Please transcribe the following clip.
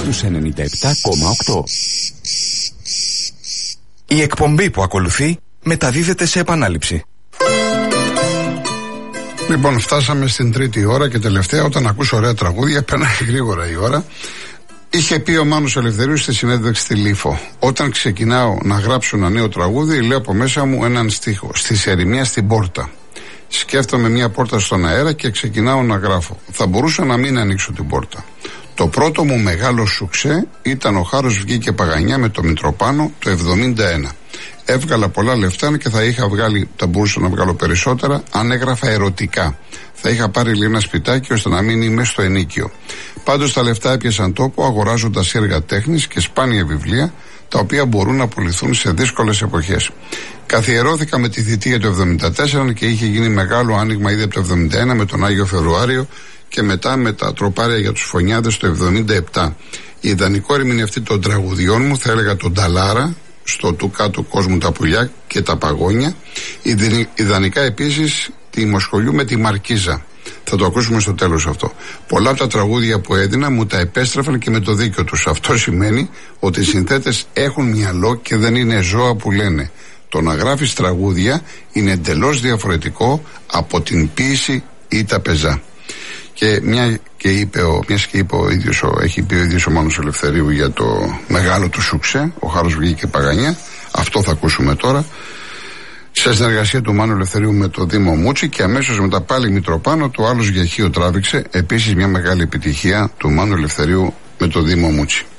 στους 97,8. Η εκπομπή που ακολουθεί μεταδίδεται σε επανάληψη. Λοιπόν, φτάσαμε στην τρίτη ώρα και τελευταία. Όταν ακούς ωραία τραγούδια, περνάει γρήγορα η ώρα. Είχε πει ο Μάνος Ελευθερίου στη συνέντευξη στη Λύφο: όταν ξεκινάω να γράψω ένα νέο τραγούδι, λέω από μέσα μου έναν στίχο. Στη ερημιά στην πόρτα. Σκέφτομαι μια πόρτα στον αέρα και ξεκινάω να γράφω. Θα μπορούσα να μην ανοίξω την πόρτα. Το πρώτο μου μεγάλο σουξέ ήταν ο Χάρος Βγήκε Παγανιά με το Μητροπάνο το 71. Έβγαλα πολλά λεφτά και θα μπορούσα να βγάλω περισσότερα αν έγραφα ερωτικά. Θα είχα πάρει λίγο ένα σπιτάκι ώστε να μην είμαι στο ενίκιο. Πάντως τα λεφτά έπιασαν τόπο αγοράζοντας έργα τέχνης και σπάνια βιβλία, τα οποία μπορούν να πουληθούν σε δύσκολες εποχές. Καθιερώθηκα με τη θητεία του 1974 και είχε γίνει μεγάλο άνοιγμα ήδη από το 1971 με τον Άγιο Φεβρουάριο και μετά με τα τροπάρια για τους φωνιάδες το 1977. Η ιδανικό ερμηνευτή των τραγουδιών μου θα έλεγα τον Ταλάρα, στο του κάτω κόσμου τα πουλιά και τα παγόνια. Ιδανικά επίσης τη Μοσχολιού με τη Μαρκίζα. Θα το ακούσουμε στο τέλος αυτό. Πολλά από τα τραγούδια που έδινα μου τα επέστρεφαν και με το δίκιο τους. Αυτό σημαίνει ότι οι συνθέτες έχουν μυαλό και δεν είναι ζώα που λένε. Το να γράφεις τραγούδια είναι εντελώς διαφορετικό από την ποίηση ή τα πεζά. Και μιας και είπε έχει πει ο ίδιος ο Μάνος Ελευθερίου για το μεγάλο του σουξέ, ο Χάρος Βγήκε Παγανιά. Αυτό θα ακούσουμε τώρα, σε συνεργασία του Μάνου Ελευθερίου με το Δήμο Μούτσι, και αμέσως μετά πάλι Μητροπάνο, το Άλλος Γιαχείο τράβηξε, επίσης μια μεγάλη επιτυχία του Μάνου Ελευθερίου με το Δήμο Μούτσι.